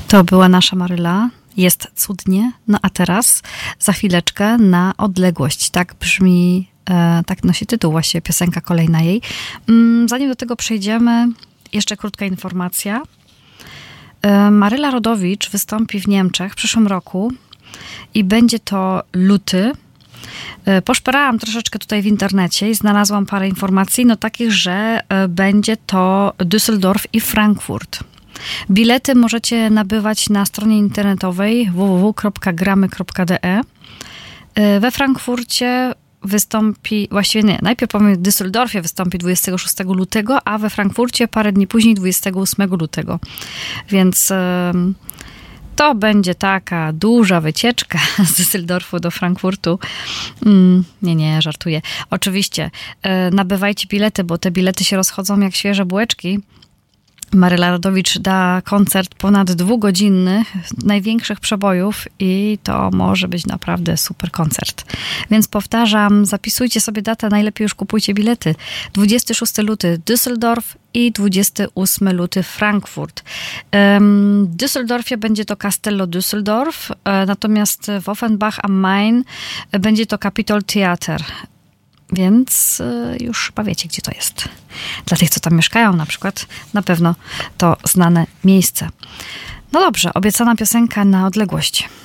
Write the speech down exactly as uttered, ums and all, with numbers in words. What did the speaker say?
To była nasza Maryla. Jest cudnie. No a teraz za chwileczkę Na odległość. Tak brzmi, e, tak nosi tytuł właściwie, piosenka kolejna jej. Mm, zanim do tego przejdziemy, jeszcze krótka informacja. E, Maryla Rodowicz wystąpi w Niemczech w przyszłym roku i będzie to luty. E, poszperałam troszeczkę tutaj w internecie i znalazłam parę informacji, no takich, że e, będzie to Düsseldorf i Frankfurt. Bilety możecie nabywać na stronie internetowej w w w kropka gramy kropka d e. We Frankfurcie wystąpi, właściwie nie, najpierw powiem, w Düsseldorfie wystąpi dwudziestego szóstego lutego, a we Frankfurcie parę dni później, dwudziestego ósmego lutego. Więc um, to będzie taka duża wycieczka z Düsseldorfu do Frankfurtu. Mm, nie, nie, żartuję. Oczywiście e, nabywajcie bilety, bo te bilety się rozchodzą jak świeże bułeczki. Maryla Rodowicz da koncert ponad dwugodzinny, największych przebojów i to może być naprawdę super koncert. Więc powtarzam, zapisujcie sobie datę, najlepiej już kupujcie bilety. dwudziestego szóstego luty Düsseldorf i dwudziestego ósmego luty Frankfurt. W Düsseldorfie będzie to Castello Düsseldorf, natomiast w Offenbach am Main będzie to Capitol Theater. Więc już chyba wiecie, gdzie to jest. Dla tych, co tam mieszkają na przykład, na pewno to znane miejsce. No dobrze, obiecana piosenka Na odległość.